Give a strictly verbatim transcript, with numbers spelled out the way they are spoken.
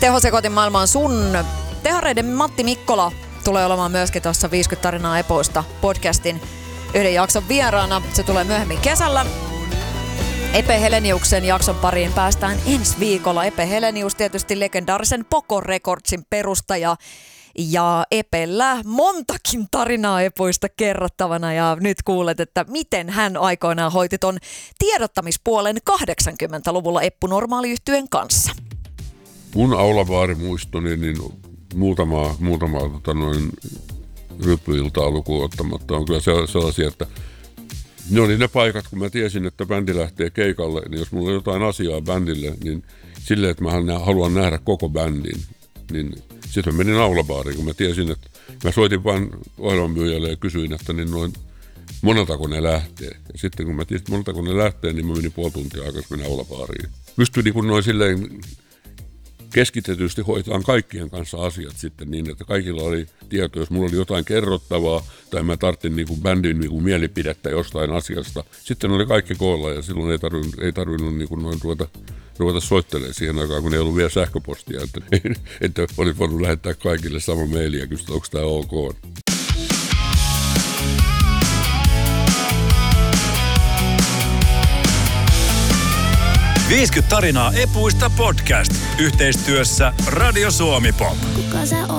Tehosekoitin maailma on sun. Tehareiden Matti Mikkola tulee olemaan myöskin tuossa viisikymmentä tarinaa epoista podcastin yhden jakson vieraana. Se tulee myöhemmin kesällä. Epe Heleniuksen jakson pariin päästään ensi viikolla. Epe Helenius tietysti legendaarisen Poco Recordsin perustaja. Ja Epellä montakin tarinaa epoista kerrottavana ja nyt kuulet, että miten hän aikoinaan hoiti ton tiedottamispuolen kahdeksankymmentäluvulla Eppu Normaali-yhtyeen kanssa. Mun aulabaarimuistoni niin muutama, muutama tota noin, ryppyiltaa lukuun ottamatta on kyllä sellaisia, että ne oli ne paikat, kun mä tiesin, että bändi lähtee keikalle, niin jos mulla on jotain asiaa bändille, niin silleen, että mä haluan nähdä koko bändin, niin sitten mä menin aulabaariin, kun mä tiesin, että mä soitin vaan ohjelmanmyyjälle ja kysyin, että niin noin moneltako ne lähtee. Ja sitten kun mä tiesin, että moneltako ne lähtee, niin mä menin puoli tuntia aikaisemmin mennä aulabaariin. Pystyin niin kuin noin silleen keskitetysti hoitaan kaikkien kanssa asiat sitten niin, että kaikilla oli tieto, jos mulla oli jotain kerrottavaa tai mä tarvitsin niin kuin bändin niin kuin mielipidettä jostain asiasta. Sitten oli kaikki koolla ja silloin ei tarvinnut, ei tarvinnut niin kuin noin ruveta, ruveta soittelemaan siihen aikaan, kun ei ollut vielä sähköpostia, että, että oli voinut lähettää kaikille sama maili ja kysyä, onko tämä ok. viisikymmentä tarinaa epuista podcast yhteistyössä Radio Suomi Pop.